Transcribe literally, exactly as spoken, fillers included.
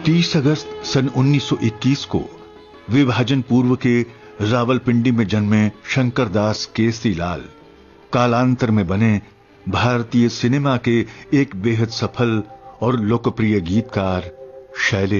तीस अगस्त सन उन्नीस सौ इक्कीस को विभाजन पूर्व के रावलपिंडी में जन्मे शंकरदास केसरीलाल कालांतर में बने भारतीय सिनेमा के एक बेहद सफल और लोकप्रिय गीतकार शैलेश